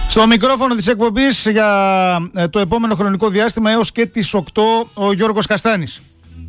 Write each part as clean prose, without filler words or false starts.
Στο μικρόφωνο της εκπομπής για το επόμενο χρονικό διάστημα έως και τις 8 ο Γιώργος Καστάνης.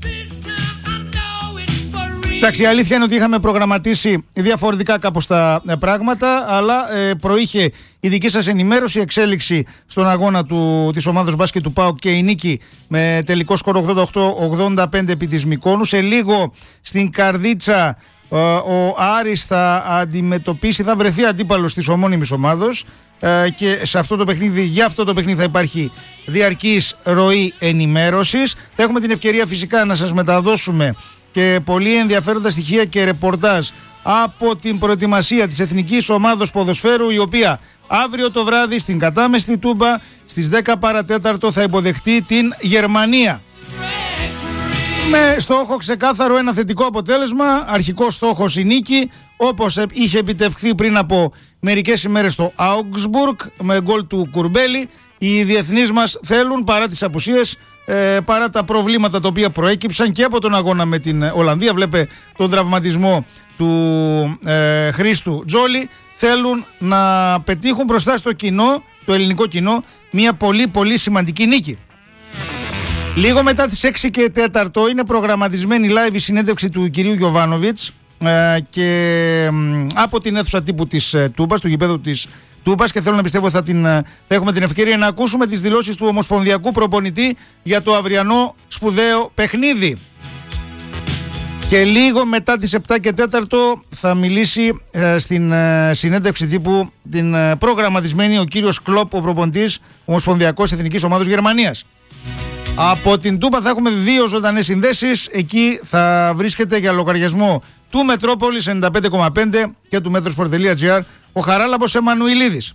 Εντάξει, η αλήθεια είναι ότι είχαμε προγραμματίσει διαφορετικά κάπως τα πράγματα, αλλά προείχε η δική σας ενημέρωση, η εξέλιξη στον αγώνα της ομάδας μπάσκετ του ΠΑΟΚ και η νίκη με τελικό σκορ 88-85 επί της Μυκόνου. Σε λίγο στην Καρδίτσα ο Άρης θα αντιμετωπίσει, θα βρεθεί αντίπαλος της ομώνυμης ομάδος και σε αυτό το παιχνίδι, για αυτό το παιχνίδι θα υπάρχει διαρκής ροή ενημέρωσης. Θα έχουμε την ευκαιρία φυσικά να σας μεταδώσουμε και πολύ ενδιαφέροντα στοιχεία και ρεπορτάζ από την προετοιμασία της Εθνικής Ομάδος Ποδοσφαίρου, η οποία αύριο το βράδυ στην κατάμεστη Τούμπα στις 10 παρατέταρτο θα υποδεχτεί την Γερμανία. Με στόχο ξεκάθαρο ένα θετικό αποτέλεσμα, αρχικός στόχος η νίκη, όπως είχε επιτευχθεί πριν από μερικές ημέρες στο Augsburg με γκολ του Κουρμπέλη. Οι διεθνείς μας θέλουν, παρά τις απουσίες, παρά τα προβλήματα τα οποία προέκυψαν και από τον αγώνα με την Ολλανδία, βλέπε τον τραυματισμό του Χρήστου Τζόλη, θέλουν να πετύχουν μπροστά στο κοινό, το ελληνικό κοινό, μια πολύ πολύ σημαντική νίκη. Λίγο μετά τις 6 και 4 είναι προγραμματισμένη live η συνέντευξη του κυρίου Γιοβάνοβιτς και από την αίθουσα τύπου της Τούμπας, του γηπέδου της Τούμπας, και θέλω να πιστεύω θα έχουμε την ευκαιρία να ακούσουμε τις δηλώσεις του ομοσπονδιακού προπονητή για το αυριανό σπουδαίο παιχνίδι. Και λίγο μετά τις 7 και 4 θα μιλήσει στην συνέντευξη τύπου την προγραμματισμένη ο κύριος Κλόπ, ο προπονητής ομοσπονδιακός Εθνικής Ομάδος Γερμανίας. Από την Τούμπα θα έχουμε 2 ζωντανές συνδέσεις. Εκεί θα βρίσκεται για λογαριασμό του Μετρόπολης 95,5 και του Metrosport.gr ο Χαράλαμπος Εμμανουηλίδης.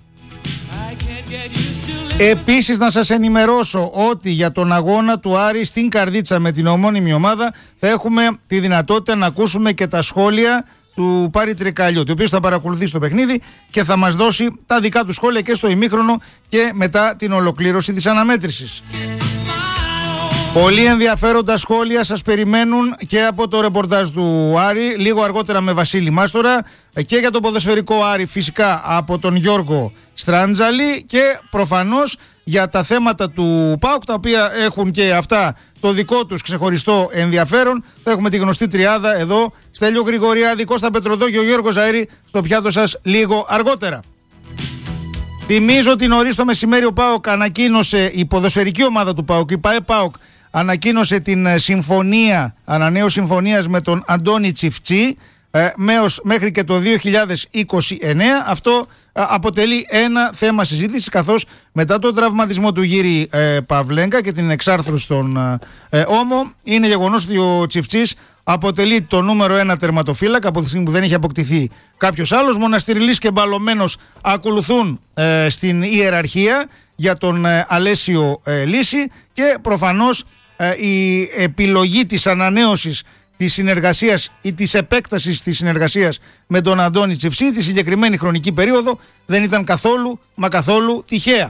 Επίσης να σας ενημερώσω ότι για τον αγώνα του Άρη στην Καρδίτσα με την ομώνυμη ομάδα θα έχουμε τη δυνατότητα να ακούσουμε και τα σχόλια του Πάρη Τρικαλιώτη, ο οποίος θα παρακολουθεί στο παιχνίδι και θα μας δώσει τα δικά του σχόλια και στο ημίχρονο και μετά την ολοκλήρωση της αναμέτρησης. Πολύ ενδιαφέροντα σχόλια σας περιμένουν και από το ρεπορτάζ του Άρη, λίγο αργότερα με Βασίλη Μάστορα, και για το ποδοσφαιρικό Άρη φυσικά από τον Γιώργο Στράντζαλη, και προφανώς για τα θέματα του ΠΑΟΚ, τα οποία έχουν και αυτά το δικό τους ξεχωριστό ενδιαφέρον. Θα έχουμε τη γνωστή τριάδα εδώ, Στέλιο Γρηγοριάδη, Κώστα Πετροδό και ο Γιώργος Ζαήρη στο πιάτο σας λίγο αργότερα. Θυμίζω ότι νωρίς το μεσημέρι ο ΠΑΟΚ ανακοίνωσε, η ποδοσφαιρική ομάδα του ΠΑΟΚ, η ΠΑΟΚ, ανακοίνωσε την συμφωνία, ανανέωση συμφωνίας με τον Αντώνη Τσιφτσί μέχρι και το 2029. Αυτό αποτελεί ένα θέμα συζήτησης, καθώς μετά τον τραυματισμό του Γύρι Παυλέγκα και την εξάρθρωση στον ώμο, είναι γεγονός ότι ο Τσιφτσής αποτελεί το νούμερο 1 τερματοφύλακα από τη στιγμή που δεν έχει αποκτηθεί κάποιος άλλος. Μοναστηριλής και Μπαλωμένος ακολουθούν στην ιεραρχία για τον Αλέσιο Λύση, και προφανώς η επιλογή της ανανέωσης της συνεργασίας ή της επέκτασης της συνεργασίας με τον Αντώνη Τσιφτσί τη συγκεκριμένη χρονική περίοδο δεν ήταν καθόλου μα καθόλου τυχαία.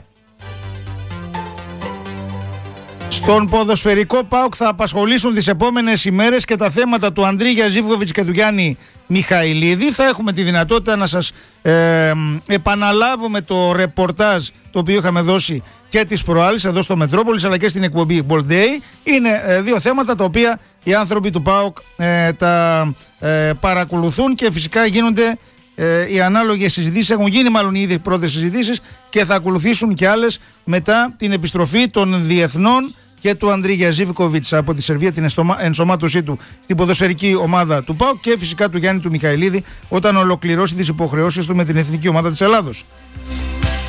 Στον ποδοσφαιρικό ΠΑΟΚ θα απασχολήσουν τις επόμενες ημέρες και τα θέματα του Αντρίγια Ζίβκοβιτς και του Γιάννη Μιχαηλίδη. Θα έχουμε τη δυνατότητα να σας επαναλάβουμε το ρεπορτάζ το οποίο είχαμε δώσει και τις προάλλες εδώ στο Μετρόπολης, αλλά και στην εκπομπή Ball Day. Είναι 2 θέματα τα οποία οι άνθρωποι του ΠΑΟΚ τα παρακολουθούν και φυσικά γίνονται οι ανάλογες συζητήσεις. Έχουν γίνει μάλλον ήδη πρώτες συζητήσεις και θα ακολουθήσουν και άλλες μετά την επιστροφή των διεθνών και του Αντρίγια Ζίβκοβιτς από τη Σερβία, την ενσωμάτωσή του στην ποδοσφαιρική ομάδα του ΠΑΟΚ, και φυσικά του Γιάννη του Μιχαηλίδη όταν ολοκληρώσει τις υποχρεώσεις του με την εθνική ομάδα της Ελλάδος.